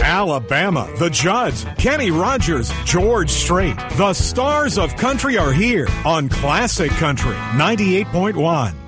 Alabama, the Judds, Kenny Rogers, George Strait. The stars of country are here on Classic Country 98.1.